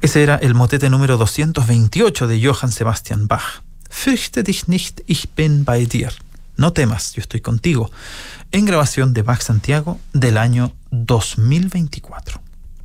Ese era el motete número 228 de Johann Sebastian Bach. Fürchte dich nicht, ich bin bei dir. No temas, yo estoy contigo. En grabación de Bach Santiago del año 2024.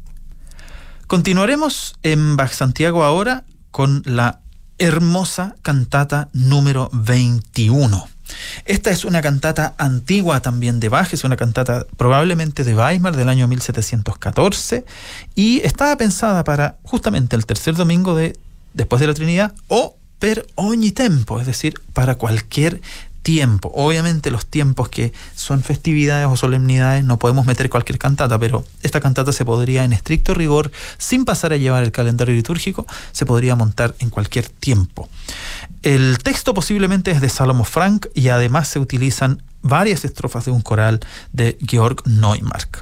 Continuaremos en Bach Santiago ahora con la hermosa cantata número 21. Esta es una cantata antigua también de Bach, es una cantata probablemente de Weimar del año 1714 y estaba pensada para justamente el tercer domingo después de la Trinidad o per ogni tempo, es decir, para cualquier tiempo. Obviamente los tiempos que son festividades o solemnidades no podemos meter cualquier cantata, pero esta cantata se podría en estricto rigor, sin pasar a llevar el calendario litúrgico, se podría montar en cualquier tiempo. El texto posiblemente es de Salomo Frank y además se utilizan varias estrofas de un coral de Georg Neumark.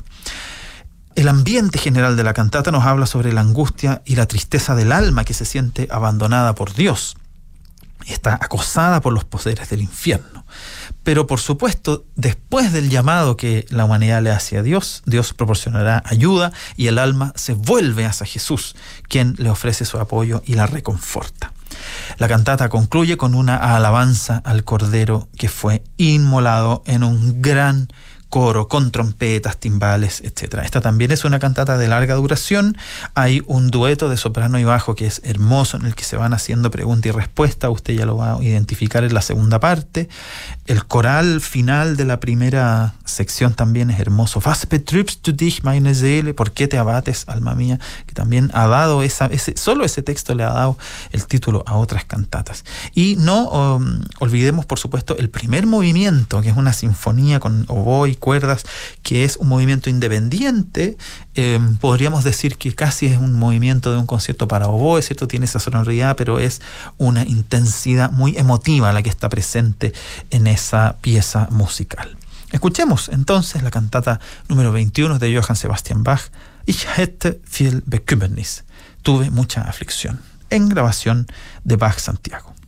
El ambiente general de la cantata nos habla sobre la angustia y la tristeza del alma que se siente abandonada por Dios. Está acosada por los poderes del infierno. Pero por supuesto, después del llamado que la humanidad le hace a Dios, Dios proporcionará ayuda y el alma se vuelve hacia Jesús, quien le ofrece su apoyo y la reconforta. La cantata concluye con una alabanza al Cordero que fue inmolado en un gran coro con trompetas, timbales, etc. Esta también es una cantata de larga duración. Hay un dueto de soprano y bajo que es hermoso, en el que se van haciendo pregunta y respuesta. Usted ya lo va a identificar en la segunda parte. El coral final de la primera sección también es hermoso. Was betrübst du dich, meine Seele? ¿Por qué te abates, alma mía? Que también ha dado solo ese texto le ha dado el título a otras cantatas. Y no olvidemos, por supuesto, el primer movimiento, que es una sinfonía con oboe y cuerdas, que es un movimiento independiente. Podríamos decir que casi es un movimiento de un concierto para oboe, ¿cierto? Tiene esa sonoridad, pero es una intensidad muy emotiva la que está presente en esa pieza musical. Escuchemos entonces la cantata número 21 de Johann Sebastian Bach, Ich hätte viel Bekümmernis, tuve mucha aflicción, en grabación de Bach Santiago.